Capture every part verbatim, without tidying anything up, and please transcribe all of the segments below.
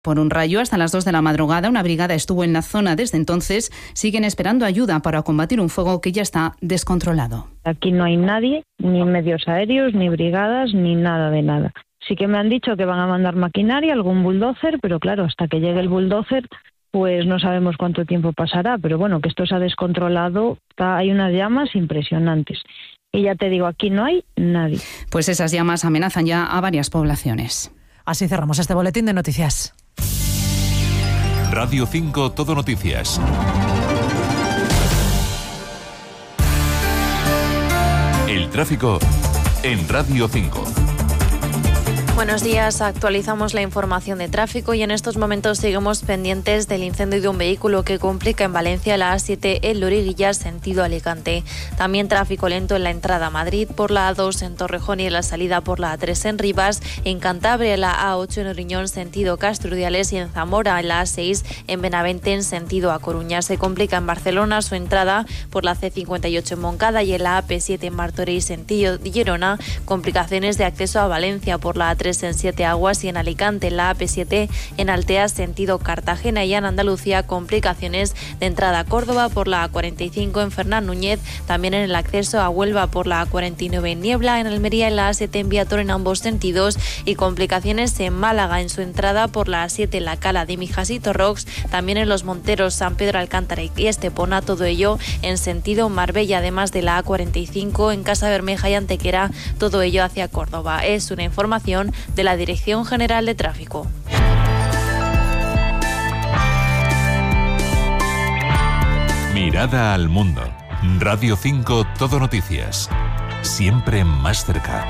por un rayo hasta las dos de la madrugada. Una brigada estuvo en la zona. Desde entonces siguen esperando ayuda para combatir un fuego que ya está descontrolado. Aquí no hay nadie, ni medios aéreos, ni brigadas, ni nada de nada. Sí que me han dicho que van a mandar maquinaria, algún bulldozer, pero claro, hasta que llegue el bulldozer, pues no sabemos cuánto tiempo pasará. Pero bueno, que esto se ha descontrolado, está, hay unas llamas impresionantes. Y ya te digo, aquí no hay nadie. Pues esas llamas amenazan ya a varias poblaciones. Así cerramos este boletín de noticias. Radio cinco Todo Noticias. El tráfico en Radio cinco. Buenos días, actualizamos la información de tráfico y en estos momentos seguimos pendientes del incendio de un vehículo que complica en Valencia la A siete en Loriguilla, sentido Alicante. También tráfico lento en la entrada a Madrid por la A dos en Torrejón y en la salida por la A tres en Rivas, en Cantabria la A ocho en Oriñón, sentido Castrudiales y en Zamora en la A seis en Benavente en sentido A Coruña. Se complica en Barcelona su entrada por la C cincuenta y ocho en Moncada y en la A P siete en Martorell, sentido Girona, complicaciones de acceso a Valencia por la A tres en Siete Aguas y en Alicante, en la A P siete en Alteas, sentido Cartagena, y en Andalucía complicaciones de entrada a Córdoba por la A cuarenta y cinco en Fernán Núñez, también en el acceso a Huelva por la A cuarenta y nueve en Niebla, en Almería en la A siete en Viator en ambos sentidos y complicaciones en Málaga en su entrada por la A siete en la Cala de Mijas y Torrox, también en Los Monteros, San Pedro Alcántara y Estepona, todo ello en sentido Marbella, además de la A cuarenta y cinco en Casa Bermeja y Antequera, todo ello hacia Córdoba. Es una información de la Dirección General de Tráfico. Mirada al mundo. Radio cinco Todo Noticias. Siempre más cerca.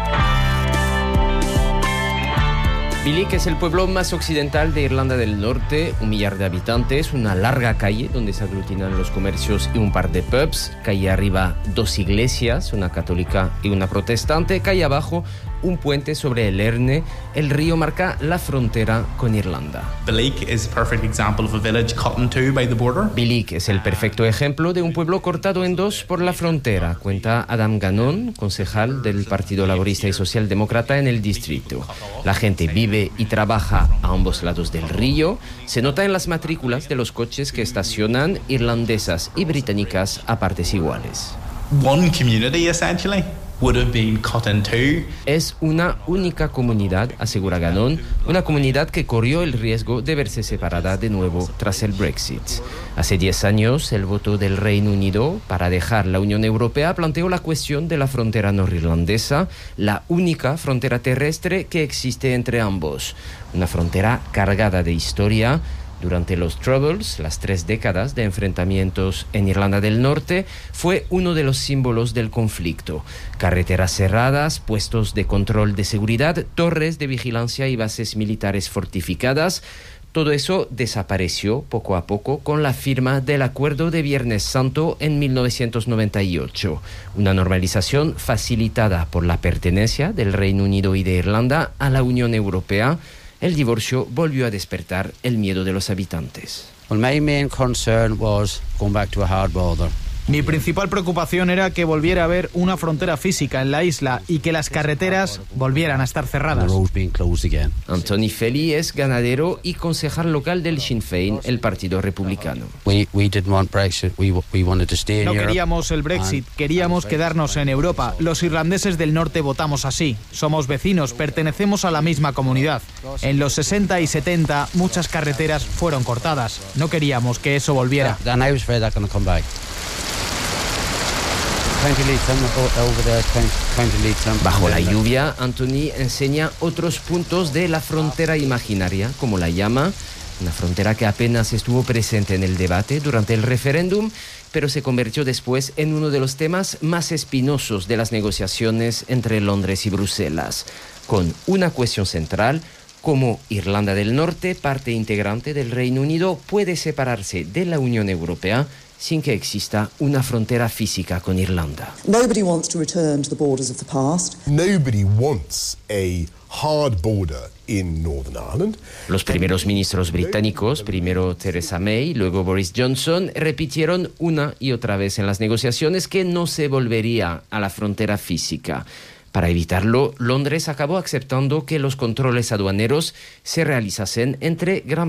Bilic es el pueblo más occidental de Irlanda del Norte, un millar de habitantes, una larga calle donde se aglutinan los comercios y un par de pubs. Calle arriba, dos iglesias, una católica y una protestante. Calle abajo, un puente sobre el Erne. El río marca la frontera con Irlanda. Bilic is a perfect example of a village cut in two by the border. Bilic es el perfecto ejemplo de un pueblo cortado en dos por la frontera, cuenta Adam Gannon, concejal del Partido Laborista y Socialdemócrata en el distrito. La gente vive y trabaja a ambos lados del río. Se nota en las matrículas de los coches que estacionan, irlandesas y británicas a partes iguales. One community, essentially, would have been cut in two. Es una única comunidad, asegura Gannon, una comunidad que corrió el riesgo de verse separada de nuevo tras el Brexit. Hace diez años, el voto del Reino Unido para dejar la Unión Europea planteó la cuestión de la frontera norirlandesa, la única frontera terrestre que existe entre ambos. Una frontera cargada de historia. Durante los Troubles, las tres décadas de enfrentamientos en Irlanda del Norte, fue uno de los símbolos del conflicto. Carreteras cerradas, puestos de control de seguridad, torres de vigilancia y bases militares fortificadas. Todo eso desapareció poco a poco con la firma del Acuerdo de Viernes Santo en mil novecientos noventa y ocho. Una normalización facilitada por la pertenencia del Reino Unido y de Irlanda a la Unión Europea. El divorcio volvió a despertar el miedo de los habitantes. Well, my main concern was going back to a hard border. Mi principal preocupación era que volviera a haber una frontera física en la isla y que las carreteras volvieran a estar cerradas. Anthony Feli es ganadero y concejal local del Sinn Féin, el partido republicano. We, we didn't want Brexit. We, we wanted to stay in no Europe. queríamos el Brexit, queríamos quedarnos en Europa. Los irlandeses del norte votamos así. Somos vecinos, pertenecemos a la misma comunidad. En los sesenta y setenta muchas carreteras fueron cortadas. No queríamos que eso volviera. And I was afraid that going to come back. Bajo la lluvia, Anthony enseña otros puntos de la frontera imaginaria, como la llama, una frontera que apenas estuvo presente en el debate durante el referéndum, pero se convirtió después en uno de los temas más espinosos de las negociaciones entre Londres y Bruselas, con una cuestión central: cómo Irlanda del Norte, parte integrante del Reino Unido, puede separarse de la Unión Europea sin que exista una frontera física con Irlanda. Nobody wants to return to the borders of the past. Nobody wants a hard border in Northern Ireland. Los primeros ministros británicos, primero Theresa May, luego Boris Johnson, repitieron una y otra vez en las negociaciones que no se volvería a la frontera física. Para evitarlo, Londres acabó aceptando que los controles aduaneros se realizasen entre Gran